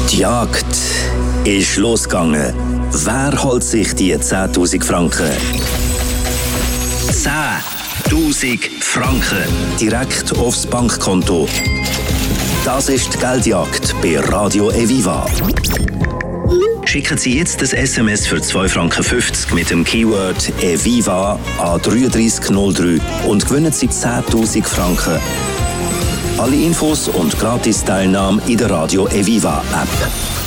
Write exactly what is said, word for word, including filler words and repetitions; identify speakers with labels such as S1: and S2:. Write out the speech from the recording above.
S1: Die Jagd ist losgegangen. Wer holt sich die zehntausend Franken? zehntausend Franken direkt aufs Bankkonto. Das ist die Geldjagd bei Radio Eviva. Schicken Sie jetzt das S M S für zwei Franken fünfzig mit dem Keyword Eviva an drei drei null drei und gewinnen Sie zehntausend Franken. Alle Infos und Gratis-Teilnahme in der Radio Eviva App.